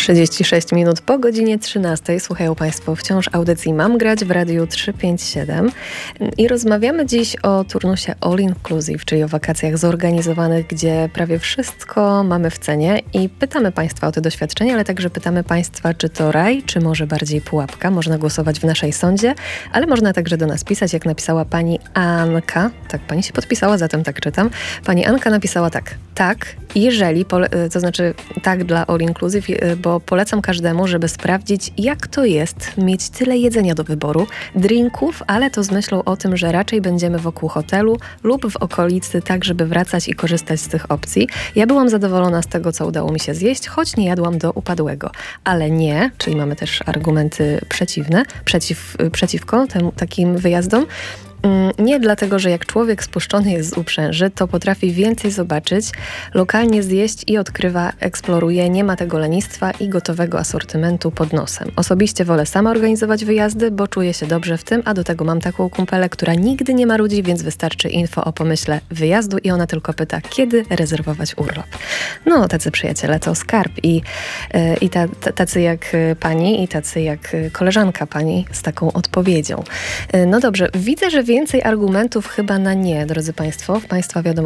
36 minut po godzinie 13. Słuchają Państwo wciąż audycji Mam Grać w Radiu 357 i rozmawiamy dziś o turnusie All Inclusive, czyli o wakacjach zorganizowanych, gdzie prawie wszystko mamy w cenie i pytamy Państwa o te doświadczenia, ale także pytamy Państwa, czy to raj, czy może bardziej pułapka. Można głosować w naszej sądzie, ale można także do nas pisać, jak napisała pani Anka. Tak, pani się podpisała, zatem tak czytam. Pani Anka napisała tak. Tak, jeżeli, to znaczy tak dla All Inclusive, bo polecam każdemu, żeby sprawdzić, jak to jest mieć tyle jedzenia do wyboru, drinków, ale to z myślą o tym, że raczej będziemy wokół hotelu lub w okolicy, tak żeby wracać i korzystać z tych opcji. Ja byłam zadowolona z tego, co udało mi się zjeść, choć nie jadłam do upadłego. Ale nie, czyli mamy też argumenty przeciwne, przeciwko takim wyjazdom. Nie dlatego, że jak człowiek spuszczony jest z uprzęży, to potrafi więcej zobaczyć, lokalnie zjeść i odkrywa, eksploruje, nie ma tego lenistwa i gotowego asortymentu pod nosem. Osobiście wolę sama organizować wyjazdy, bo czuję się dobrze w tym, a do tego mam taką kumpelę, która nigdy nie marudzi, więc wystarczy info o pomyśle wyjazdu i ona tylko pyta, kiedy rezerwować urlop. No, tacy przyjaciele to skarb i tacy jak pani i tacy jak koleżanka pani z taką odpowiedzią. No dobrze, widzę, że więcej argumentów chyba na nie, drodzy Państwo, w Państwa wiadomościach.